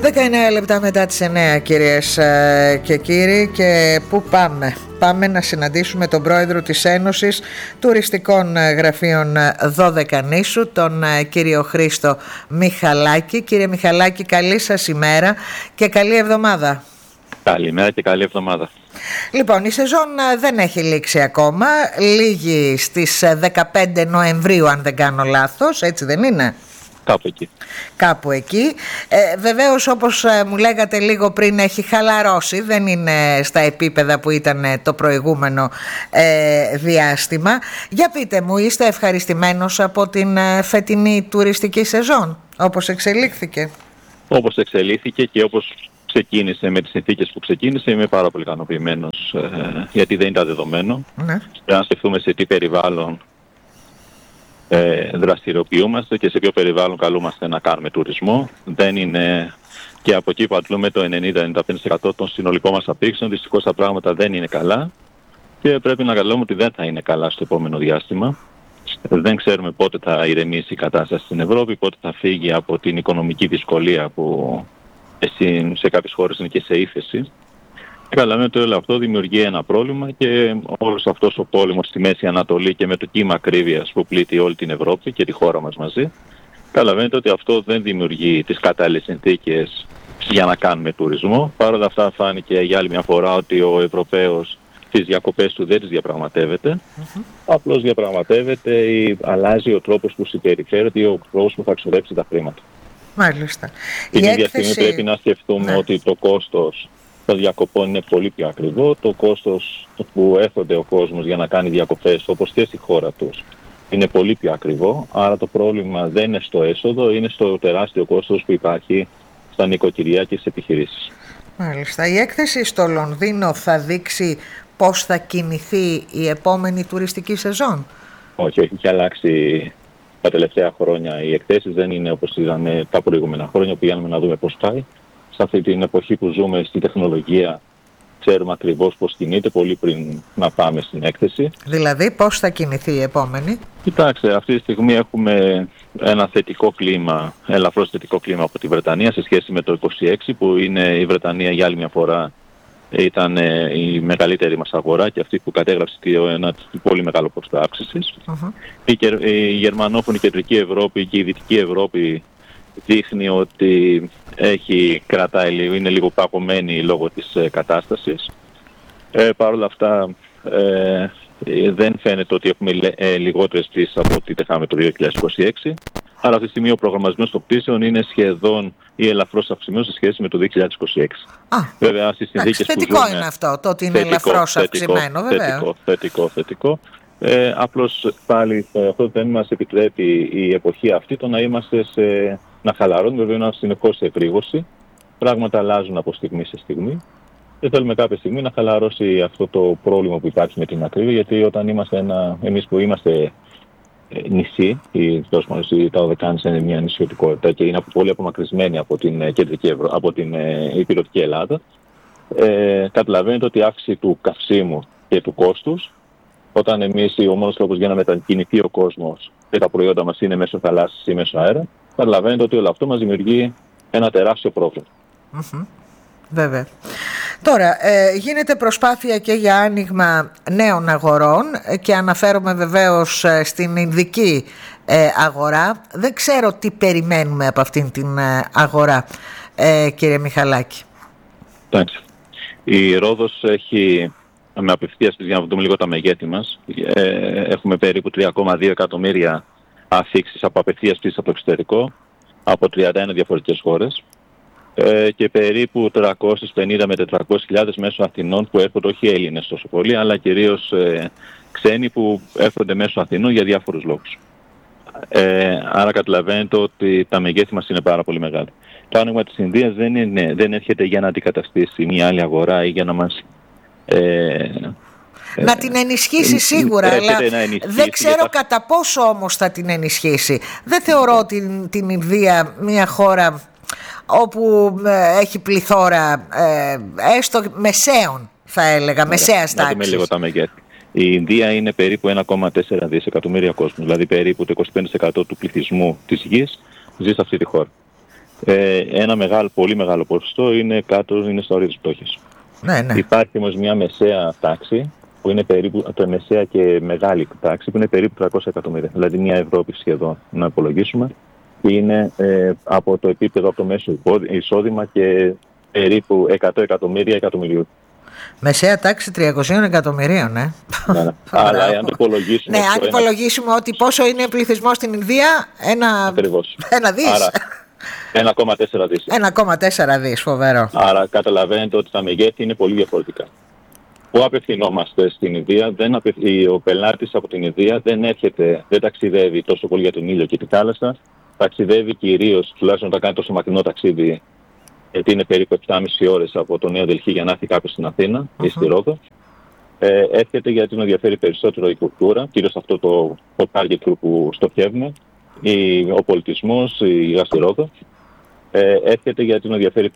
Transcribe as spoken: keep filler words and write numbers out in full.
δεκαεννέα λεπτά μετά τις εννέα, κυρίες και κύριοι, και πού πάμε? Πάμε να συναντήσουμε τον πρόεδρο της Ένωσης Τουριστικών Γραφείων Δωδεκανήσου, τον κύριο Χρήστο Μιχαλάκη. Κύριε Μιχαλάκη, καλή σας ημέρα και καλή εβδομάδα. Καλημέρα και καλή εβδομάδα. Λοιπόν, η σεζόν δεν έχει λήξει ακόμα, λήγει στις δεκαπέντε Νοεμβρίου αν δεν κάνω λάθος, έτσι δεν είναι? Κάπου εκεί. Κάπου εκεί. Ε, βεβαίως, όπως μου λέγατε λίγο πριν, έχει χαλαρώσει, δεν είναι στα επίπεδα που ήταν το προηγούμενο ε, διάστημα. Για πείτε μου, είστε ευχαριστημένος από την φετινή τουριστική σεζόν, όπως εξελίχθηκε? Όπως εξελίχθηκε και όπως ξεκίνησε, με τις συνθήκες που ξεκίνησε, είμαι πάρα πολύ ικανοποιημένος, ε, γιατί δεν ήταν δεδομένο. Ναι. Πρέπει να σκεφτούμε σε τι περιβάλλον ε, δραστηριοποιούμαστε και σε ποιο περιβάλλον καλούμαστε να κάνουμε τουρισμό. Δεν είναι, και από εκεί που αντλούμε το ενενήντα με ενενήντα πέντε τοις εκατό των συνολικών μας απήξεων, δυστυχώς τα πράγματα δεν είναι καλά και πρέπει να καλούμε ότι δεν θα είναι καλά στο επόμενο διάστημα. Δεν ξέρουμε πότε θα ηρεμήσει η κατάσταση στην Ευρώπη, πότε θα φύγει από την οικονομική δυσκολία που σε κάποιες χώρες είναι και σε ύφεση. Καταλαβαίνω ότι όλο αυτό δημιουργεί ένα πρόβλημα και όλος αυτός ο πόλεμος στη Μέση Ανατολή και με το κύμα ακρίβειας που πλήττει όλη την Ευρώπη και τη χώρα μας μαζί, καταλαβαίνετε ότι αυτό δεν δημιουργεί τις κατάλληλες συνθήκες για να κάνουμε τουρισμό. Παρ' όλα αυτά φάνηκε για άλλη μια φορά ότι ο Ευρωπαίος τις διακοπές του δεν τις διαπραγματεύεται. Mm-hmm. Απλώς διαπραγματεύεται ή αλλάζει ο τρόπος που συμπεριφέρεται ή ο τρόπος που θα ξοδέψει τα χρήματα. Μάλιστα. Την ίδια στιγμή πρέπει να σκεφτούμε ναι. ότι το κόστος των διακοπών είναι πολύ πιο ακριβό. Το κόστος που έρχονται ο κόσμος για να κάνει διακοπές, όπως και στη χώρα τους, είναι πολύ πιο ακριβό. Άρα το πρόβλημα δεν είναι στο έσοδο, είναι στο τεράστιο κόστος που υπάρχει στα νοικοκυριά και στις επιχειρήσεις. Μάλιστα. Η έκθεση στο Λονδίνο θα δείξει πώς θα κινηθεί η επόμενη τουριστική σεζόν? Όχι, όχι, έχει αλλάξει. Τα τελευταία χρόνια οι εκθέσεις δεν είναι όπως είδαμε τα προηγούμενα χρόνια που πηγαίνουμε να δούμε πώς πάει. Σε αυτή την εποχή που ζούμε στη τεχνολογία ξέρουμε ακριβώς πώς κινείται πολύ πριν να πάμε στην έκθεση. Δηλαδή πώς θα κινηθεί η επόμενη? Κοιτάξτε, αυτή τη στιγμή έχουμε ένα θετικό κλίμα, ελαφρώς θετικό κλίμα από τη Βρετανία σε σχέση με το είκοσι έξι, που είναι η Βρετανία για άλλη μια φορά ήταν η μεγαλύτερη μας αγορά και αυτή που κατέγραψε ένα πολύ μεγάλο ποσοστό αύξησης. Uh-huh. Η, η γερμανόφωνη κεντρική Ευρώπη και η δυτική Ευρώπη δείχνει ότι έχει, κρατάει, είναι λίγο παγωμένη λόγω της ε, κατάστασης. Ε, Παρ' όλα αυτά ε, δεν φαίνεται ότι έχουμε ε, λιγότερες πτήσεις από ό,τι είχαμε το δύο χιλιάδες είκοσι έξι. Άρα αυτή τη στιγμή ο προγραμματισμός των πτήσεων είναι σχεδόν ή ελαφρώς αυξημένος σε σχέση με το δύο χιλιάδες είκοσι έξι. Α, βέβαια, στις συνθήκες που θετικό ζούμε, είναι αυτό, το ότι είναι θετικό, ελαφρώς αυξημένο, βέβαια. Θετικό, θετικό, θετικό. Ε, απλώς πάλι αυτό δεν μας επιτρέπει η εποχή αυτή το να είμαστε σε, να χαλαρώνουμε, βέβαια να συνεχώς σε επρήγωση. Πράγματα αλλάζουν από στιγμή σε στιγμή. Και θέλουμε κάποια στιγμή να χαλαρώσει αυτό το πρόβλημα που υπάρχει με την ακρίβεια, γιατί όταν είμαστε ένα, εμείς που είμαστε νησί, η τα Δωδεκάνησα είναι μια νησιωτικότητα και είναι πολύ απομακρυσμένη από την κεντρική Ευρω... από την υπηρετική Ελλάδα. Ε, καταλαβαίνετε ότι η αύξηση του καυσίμου και του κόστους, όταν εμείς ο μόνος τρόπος για να μετακινηθεί ο κόσμος και τα προϊόντα μας είναι μέσω θαλάσσης ή μέσω αέρα, καταλαβαίνετε ότι όλο αυτό μας δημιουργεί ένα τεράστιο πρόβλημα. Mm-hmm. Βέβαια. Τώρα, ε, γίνεται προσπάθεια και για άνοιγμα νέων αγορών και αναφέρομαι βεβαίως στην Ινδική ε, αγορά. Δεν ξέρω τι περιμένουμε από αυτήν την ε, αγορά, ε, κύριε Μιχαλάκη. Εντάξει. Η Ρόδος έχει, με απευθείας, για να δούμε λίγο τα μεγέθη μας, ε, έχουμε περίπου τρία κόμμα δύο εκατομμύρια αφήξεις από απευθείας πτήσεις από το εξωτερικό, από τριάντα ένα διαφορετικές χώρες. Ε, και περίπου τριακόσιες πενήντα με τετρακόσιες χιλιάδες μέσω Αθηνών που έρχονται, όχι Έλληνες τόσο πολύ, αλλά κυρίως ε, ξένοι που έρχονται μέσω Αθηνών για διάφορους λόγους. Ε, άρα καταλαβαίνετε ότι τα μεγέθη μας είναι πάρα πολύ μεγάλα. Το άνοιγμα της Ινδίας δεν, είναι, δεν έρχεται για να αντικαταστήσει μια άλλη αγορά ή για να μας... Ε, να την ενισχύσει σίγουρα, ε, αλλά δεν ξέρω τα... κατά πόσο όμως θα την ενισχύσει. Δεν θεωρώ την, την Ινδία μια χώρα όπου ε, έχει πληθώρα ε, έστω μεσαίων, θα έλεγα, μεσαίας τάξης. Να δούμε λίγο τα μεγέθη. Η Ινδία είναι περίπου ένα κόμμα τέσσερα δισεκατομμύρια κόσμου, δηλαδή περίπου το είκοσι πέντε τοις εκατό του πληθυσμού της γης ζει σε αυτή τη χώρα. Ε, ένα μεγάλο, πολύ μεγάλο ποσοστό είναι κάτω, είναι στα όρια της φτώχειας. Ναι, ναι. Υπάρχει όμως μια μεσαία τάξη, που είναι περίπου, το μεσαία και μεγάλη τάξη, που είναι περίπου τριακόσια εκατομμύρια. Δηλαδή μια Ευρώπη σχεδόν, να υπολογίσουμε, και είναι ε, από το επίπεδο, από το μέσο εισόδημα και περίπου εκατό εκατομμύρια εκατομμυρίων. Μεσαία τάξη τριακόσια εκατομμυρίων, ε. Ναι, ναι. Αλλά αν το υπολογίσουμε... Ναι, αν υπολογίσουμε ένα... ότι πόσο είναι πληθυσμός στην Ινδία, ένα... Ακριβώς. Ένα δις. Άρα, ένα κόμμα τέσσερα δις. ένα κόμμα τέσσερα δις, φοβερό. Άρα καταλαβαίνετε ότι τα μεγέθη είναι πολύ διαφορετικά. Πού απευθυνόμαστε στην Ινδία, δεν απευθ... ο πελάτης από την Ινδία δεν έρχεται, δεν ταξιδεύει τόσο πολύ για τον ήλιο και τη θάλασσα, ταξιδεύει κυρίως, τουλάχιστον όταν κάνει τόσο μακρινό ταξίδι, γιατί είναι περίπου επτά και μισή ώρες από το Νέο Δελχή για να έρθει κάποιος στην Αθήνα uh-huh. ή στη Ρόδο. Ε, έρχεται γιατί τον ενδιαφέρει περισσότερο η κουλτούρα, κυρίως αυτό το, το target group που στοχεύουμε, η, ο πολιτισμός, η γαστρόδο. Ε, έρχεται γιατί τον ενδιαφέρει